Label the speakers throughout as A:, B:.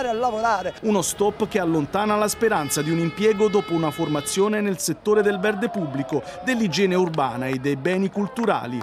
A: tornare a lavorare.
B: Uno stop che allontana la speranza di un impiego dopo una formazione nel settore del verde pubblico, dell'igiene urbana e dei beni culturali.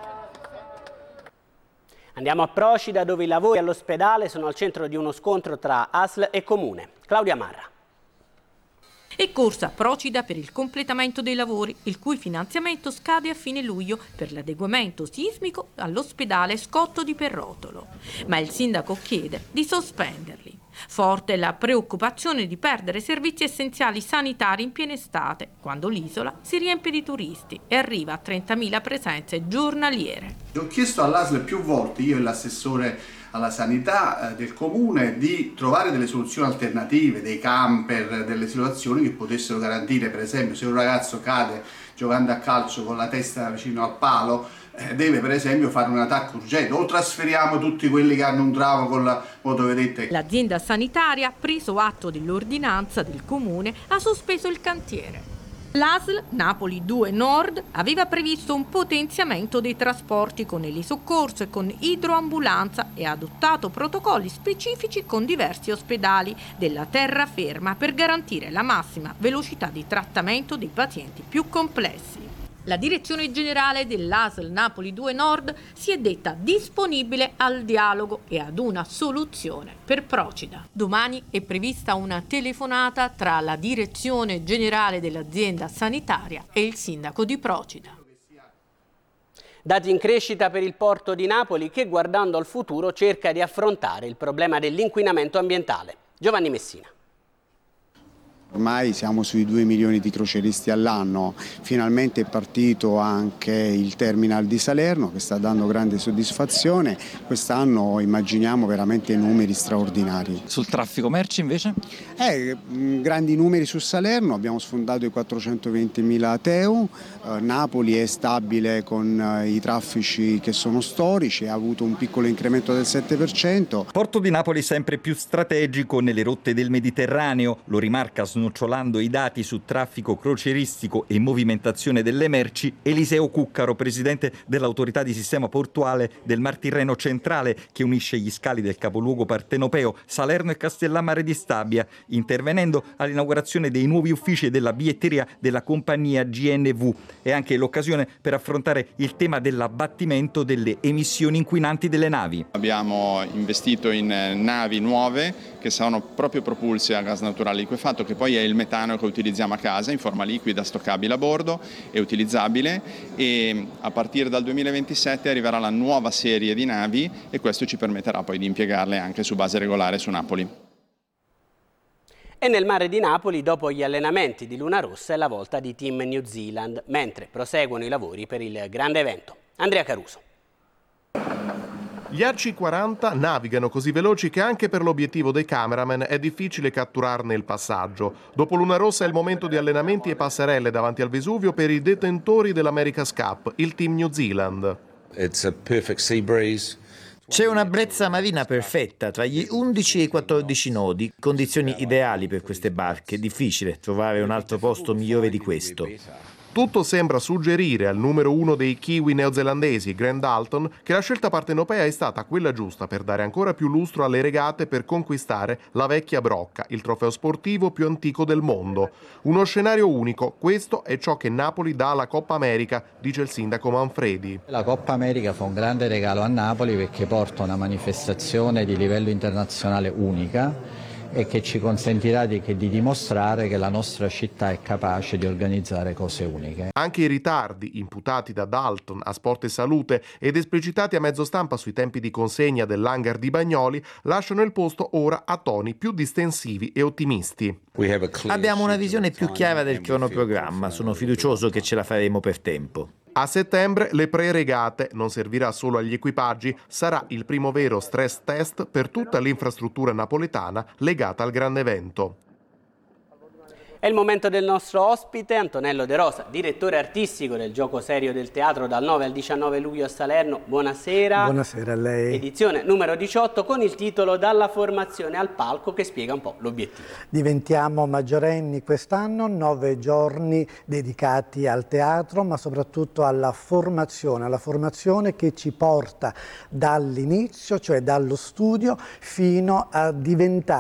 C: Andiamo a Procida, dove i lavori all'ospedale sono al centro di uno scontro tra ASL e Comune. Claudia Marra.
D: È corsa a Procida per il completamento dei lavori, il cui finanziamento scade a fine luglio per l'adeguamento sismico all'ospedale Scotto di Perrotolo. Ma il sindaco chiede di sospenderli. Forte è la preoccupazione di perdere servizi essenziali sanitari in piena estate, quando l'isola si riempie di turisti e arriva a 30.000 presenze giornaliere.
E: Ho chiesto all'ASL più volte, io e l'assessore alla sanità del comune, di trovare delle soluzioni alternative, dei camper, delle situazioni che potessero garantire, per esempio, se un ragazzo cade giocando a calcio con la testa vicino al palo, deve per esempio fare un attacco urgente, o trasferiamo tutti quelli che hanno un trauma con la motovedetta.
D: L'azienda sanitaria, preso atto dell'ordinanza del comune, ha sospeso il cantiere. L'ASL Napoli 2 Nord aveva previsto un potenziamento dei trasporti con elisoccorso e con idroambulanza e ha adottato protocolli specifici con diversi ospedali della terraferma per garantire la massima velocità di trattamento dei pazienti più complessi. La direzione generale dell'ASL Napoli 2 Nord si è detta disponibile al dialogo e ad una soluzione per Procida. Domani è prevista una telefonata tra la direzione generale dell'azienda sanitaria e il sindaco di Procida.
C: Dati in crescita per il porto di Napoli che, guardando al futuro, cerca di affrontare il problema dell'inquinamento ambientale. Giovanni Messina.
F: Ormai siamo sui 2 milioni di croceristi all'anno, finalmente è partito anche il terminal di Salerno che sta dando grande soddisfazione, quest'anno immaginiamo veramente numeri straordinari.
G: Sul traffico merci invece?
F: Grandi numeri su Salerno, abbiamo sfondato i 420.000 TEU, Napoli è stabile con i traffici che sono storici, ha avuto un piccolo incremento del 7%.
G: Porto di Napoli sempre più strategico nelle rotte del Mediterraneo, lo rimarca snocciolando i dati su traffico croceristico e movimentazione delle merci Eliseo Cuccaro, presidente dell'autorità di sistema portuale del Mar Tirreno centrale, che unisce gli scali del capoluogo partenopeo Salerno e Castellammare di Stabia, intervenendo all'inaugurazione dei nuovi uffici e della biglietteria della compagnia GNV. È anche l'occasione per affrontare il tema dell'abbattimento delle emissioni inquinanti delle navi.
H: Abbiamo investito in navi nuove che sono proprio propulse a gas naturale liquefatto, che poi è il metano che utilizziamo a casa in forma liquida, stoccabile a bordo e utilizzabile, e a partire dal 2027 arriverà la nuova serie di navi e questo ci permetterà poi di impiegarle anche su base regolare su Napoli.
C: E nel mare di Napoli, dopo gli allenamenti di Luna Rossa, è la volta di Team New Zealand, mentre proseguono i lavori per il grande evento. Andrea Caruso.
I: Gli AC-40 navigano così veloci che anche per l'obiettivo dei cameraman è difficile catturarne il passaggio. Dopo Luna Rossa è il momento di allenamenti e passerelle davanti al Vesuvio per i detentori dell'America's Cup, il Team New Zealand.
J: It's a perfect sea breeze.
K: C'è una brezza marina perfetta tra gli 11 e i 14 nodi, condizioni ideali per queste barche, difficile trovare un altro posto migliore di questo.
I: Tutto sembra suggerire al numero 1 dei kiwi neozelandesi, Grant Dalton, che la scelta partenopea è stata quella giusta per dare ancora più lustro alle regate per conquistare la vecchia brocca, il trofeo sportivo più antico del mondo. Uno scenario unico, questo è ciò che Napoli dà alla Coppa America, dice il sindaco Manfredi.
L: La Coppa America fa un grande regalo a Napoli perché porta una manifestazione di livello internazionale unica e che ci consentirà di dimostrare che la nostra città è capace di organizzare cose uniche.
I: Anche i ritardi imputati da Dalton a Sport e Salute ed esplicitati a mezzo stampa sui tempi di consegna dell'hangar di Bagnoli lasciano il posto ora a toni più distensivi e ottimisti.
K: Abbiamo una visione più chiara del cronoprogramma, sono fiducioso che ce la faremo per tempo.
I: A settembre le pre-regate, non servirà solo agli equipaggi, sarà il primo vero stress test per tutta l'infrastruttura napoletana legata al grande evento.
C: È il momento del nostro ospite, Antonello De Rosa, direttore artistico del Gioco Serio del Teatro dal 9 al 19 luglio a Salerno. Buonasera.
A: Buonasera a lei.
C: Edizione numero 18 con il titolo Dalla formazione al palco, che spiega un po' l'obiettivo.
A: Diventiamo maggiorenni quest'anno, 9 giorni dedicati al teatro, ma soprattutto alla formazione che ci porta dall'inizio, cioè dallo studio, fino a diventare